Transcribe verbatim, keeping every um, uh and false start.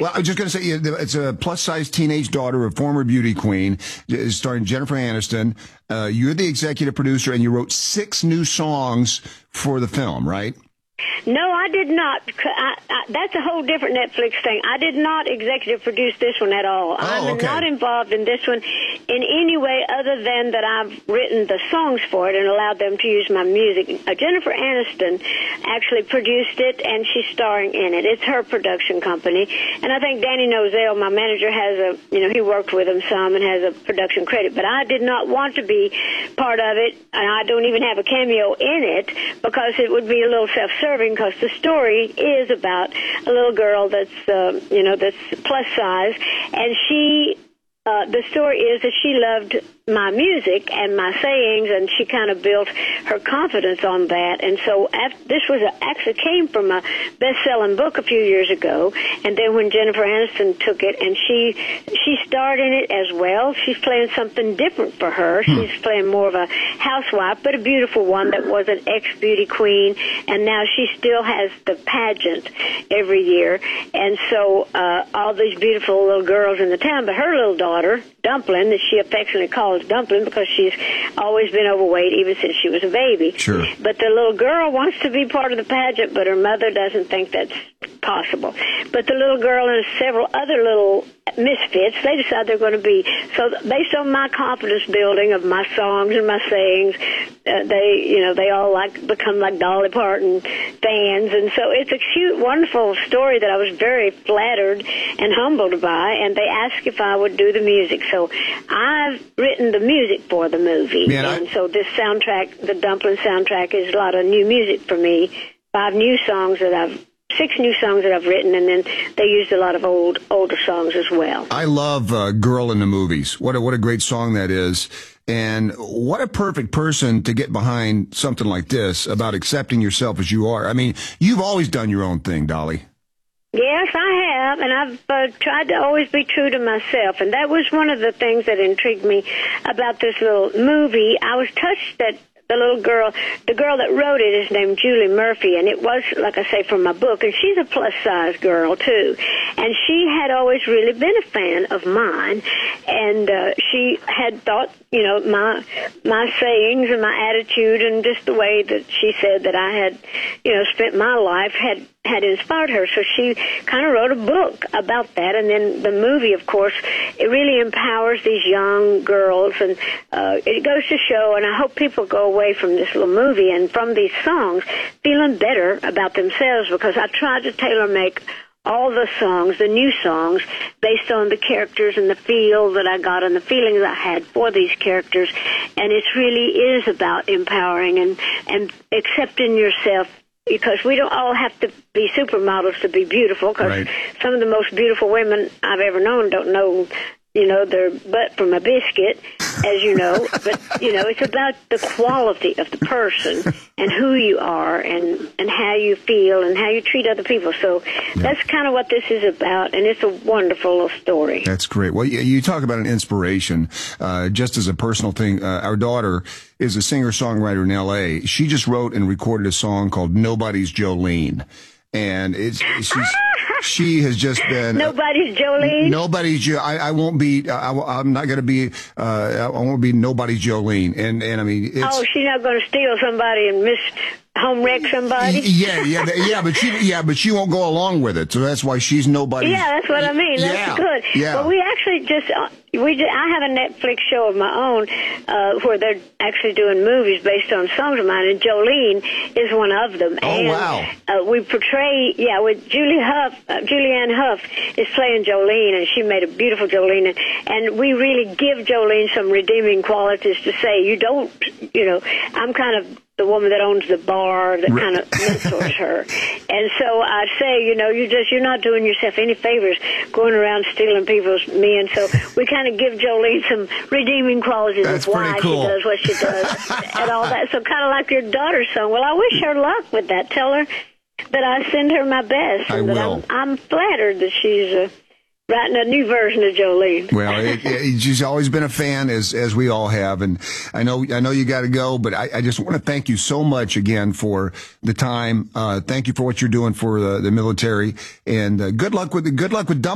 Well, I was just going to say, yeah, it's a plus-size teenage daughter of former beauty queen, starring Jennifer Aniston. Uh, you're the executive producer, and you wrote six new songs for the film, right? No, I did not. I, I, that's a whole different Netflix thing. I did not executive produce this one at all. Oh, I'm okay. not involved in this one in any way other than that I've written the songs for it and allowed them to use my music. Uh, Jennifer Aniston actually produced it, and she's starring in it. It's her production company. And I think Danny Nozell, my manager, has a, you know, he worked with him some and has a production credit. But I did not want to be part of it, and I don't even have a cameo in it because it would be a little self-serving, because the story is about a little girl that's, uh, you know, that's plus size, and she, uh, the story is that she loved my music and my sayings, and she kind of built her confidence on that. And so after, this was a, actually came from a best-selling book a few years ago, and then when Jennifer Aniston took it, and she she starred in it as well. She's playing something different for her. Hmm. She's playing more of a housewife, but a beautiful one that was an ex-beauty queen, and now she still has the pageant every year. And so uh, all these beautiful little girls in the town, but her little daughter, Dumpling, that she affectionately calls Dumpling because she's always been overweight even since she was a baby. Sure. But the little girl wants to be part of the pageant, but her mother doesn't think that's possible. But the little girl and several other little misfits, they decide they're going to be. So based on my confidence building of my songs and my sayings, uh, they, you know, they all like become like Dolly Parton fans. And so it's a cute, wonderful story that I was very flattered and humbled by, and they asked if I would do the music. So I've written the music for the movie. Man, and I... so this soundtrack, the Dumpling soundtrack, is a lot of new music for me. Five new songs that I've Six new songs that I've written, and then they used a lot of old, older songs as well. I love uh, Girl in the Movies. What a, what a great song that is. And what a perfect person to get behind something like this about accepting yourself as you are. I mean, you've always done your own thing, Dolly. Yes, I have, and I've uh, tried to always be true to myself, and that was one of the things that intrigued me about this little movie. I was touched that the little girl, the girl that wrote it is named Julie Murphy, and it was, like I say, from my book, and she's a plus-size girl, too. And she had always really been a fan of mine, and uh, she had thought, you know, my my sayings and my attitude and just the way that she said that I had, you know, spent my life had had inspired her. So she kind of wrote a book about that. And then the movie, of course, it really empowers these young girls. And uh, it goes to show, and I hope people go away from this little movie and from these songs feeling better about themselves, because I tried to tailor-make all the songs, the new songs, based on the characters and the feel that I got and the feelings I had for these characters. And it really is about empowering and, and accepting yourself, because we don't all have to be supermodels to be beautiful, because right. some of the most beautiful women I've ever known don't know, you know, their butt from a biscuit, as you know. But, you know, it's about the quality of the person and who you are and, and how you feel and how you treat other people. So yeah. That's kind of what this is about, and it's a wonderful little story. That's great. Well, you, you talk about an inspiration. Uh, just as a personal thing, uh, our daughter is a singer-songwriter in L A. She just wrote and recorded a song called Nobody's Jolene. And it's she's... She has just been nobody's Jolene. Nobody's Jo. I, I won't be. I, I'm not going to be. Uh, I won't be nobody's Jolene. And and I mean, it's, oh, she's not going to steal somebody and miss home wreck somebody. Yeah, yeah, yeah. But she, yeah, but she won't go along with it. So that's why she's nobody. Yeah, that's what I mean. That's yeah, good. Yeah. But we actually just uh, we just, I have a Netflix show of my own uh, where they're actually doing movies based on songs of mine, and Jolene is one of them. Oh and, wow! Uh, we portray, yeah, with Julie Huff. Uh, Julianne Huff is playing Jolene, and she made a beautiful Jolene, and, and we really give Jolene some redeeming qualities to say, you don't, you know, I'm kind of the woman that owns the bar that kind of mentors her. And so I say, you know, you just, you're not doing yourself any favors going around stealing people's men. So we kind of give Jolene some redeeming qualities That's of why cool. she does what she does and all that. So kind of like your daughter's song. Well, I wish her luck with that. Tell her that I send her my best. I and that will. I'm, I'm flattered that she's uh, writing a new version of Jolene. Well, it, it, she's always been a fan, as as we all have, and I know I know you got to go, but I, I just want to thank you so much again for the time. Uh, thank you for what you're doing for the, the military, and uh, good luck with the good luck with.